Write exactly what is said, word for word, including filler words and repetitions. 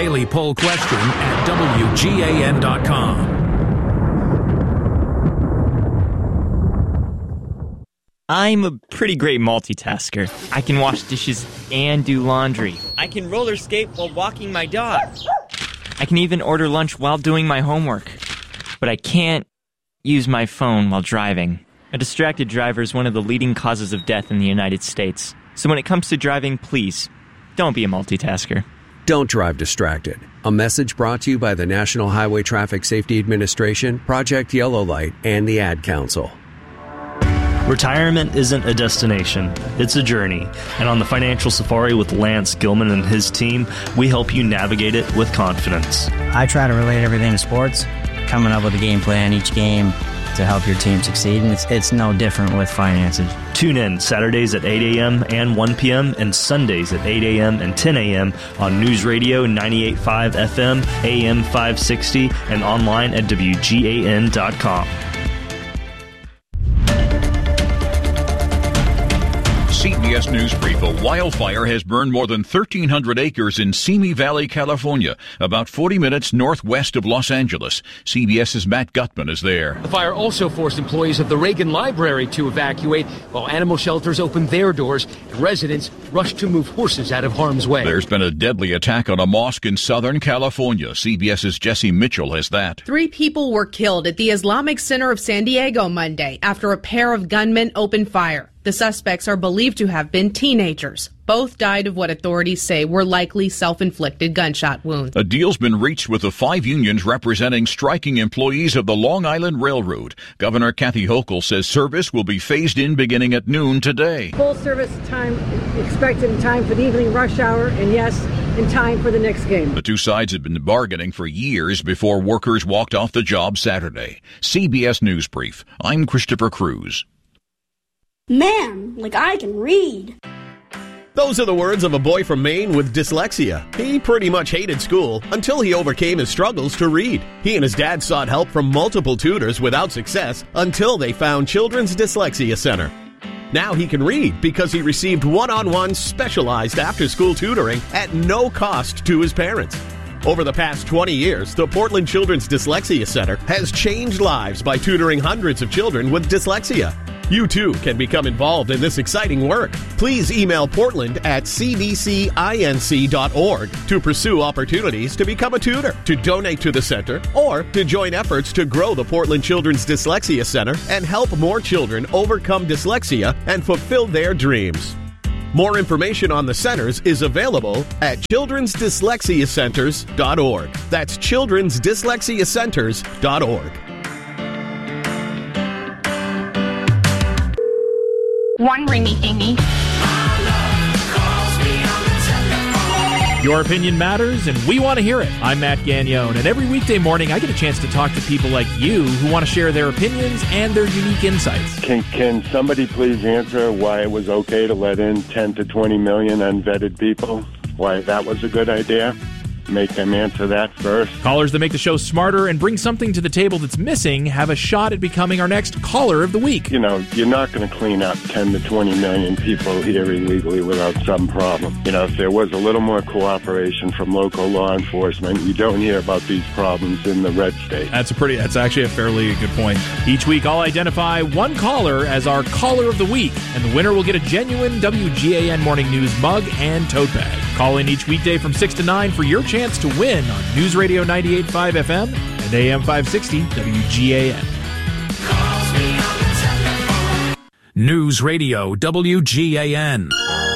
Daily poll question at W G A N dot com. I'm a pretty great multitasker. I can wash dishes and do laundry. I can roller skate while walking my dog. I can even order lunch while doing my homework. But I can't use my phone while driving. A distracted driver is one of the leading causes of death in the United States. So when it comes to driving, please, don't be a multitasker. Don't drive distracted. A message brought to you by the National Highway Traffic Safety Administration, Project Yellow Light, and the Ad Council. Retirement isn't a destination, it's a journey. And on the Financial Safari with Lance Gilman and his team, we help you navigate it with confidence. I try to relate everything to sports, coming up with a game plan each game to help your team succeed, and it's, it's no different with finances. Tune in Saturdays at eight a.m. and one p.m. and Sundays at eight a.m. and ten a.m. on News Radio ninety-eight point five F M, A M five sixty, and online at W G A N dot com. C B S News Brief. A wildfire has burned more than thirteen hundred acres in Simi Valley, California, about forty minutes northwest of Los Angeles. CBS's Matt Gutman is there. The fire also forced employees of the Reagan Library to evacuate, while animal shelters opened their doors and residents rushed to move horses out of harm's way. There's been a deadly attack on a mosque in Southern California. CBS's Jesse Mitchell has that. Three people were killed at the Islamic Center of San Diego Monday after a pair of gunmen opened fire. The suspects are believed to have been teenagers. Both died of what authorities say were likely self-inflicted gunshot wounds. A deal's been reached with the five unions representing striking employees of the Long Island Railroad. Governor Kathy Hochul says service will be phased in beginning at noon today. Full service time expected in time for the evening rush hour, and yes, in time for the next game. The two sides have been bargaining for years before workers walked off the job Saturday. C B S News Brief. I'm Christopher Cruz. Man, like I can read. Those are the words of a boy from Maine with dyslexia. He pretty much hated school until he overcame his struggles to read. He and his dad sought help from multiple tutors without success until they found Children's Dyslexia Center. Now he can read because he received one-on-one specialized after-school tutoring at no cost to his parents. Over the past twenty years, the Portland Children's Dyslexia Center has changed lives by tutoring hundreds of children with dyslexia. You too can become involved in this exciting work. Please email Portland at c d c inc dot org to pursue opportunities to become a tutor, to donate to the center, or to join efforts to grow the Portland Children's Dyslexia Center and help more children overcome dyslexia and fulfill their dreams. More information on the centers is available at children's dyslexia centers dot org. That's children's dyslexia centers dot org. One ringy dingy. Your opinion matters, and we want to hear it. I'm Matt Gagnone, and every weekday morning I get a chance to talk to people like you who want to share their opinions and their unique insights. Can can somebody please answer why it was okay to let in ten to twenty million unvetted people? Why that was a good idea? Make them answer that first. Callers that make the show smarter and bring something to the table that's missing have a shot at becoming our next Caller of the Week. You know, you're not going to clean up ten to twenty million people here illegally without some problem. You know, if there was a little more cooperation from local law enforcement, you don't hear about these problems in the red state. That's a pretty, that's actually a fairly good point. Each week I'll identify one caller as our Caller of the Week, and the winner will get a genuine W G A N Morning News mug and tote bag. Call in each weekday from six to nine for your chance to win on News Radio ninety-eight point five F M and A M five sixty W G A N. News Radio W G A N.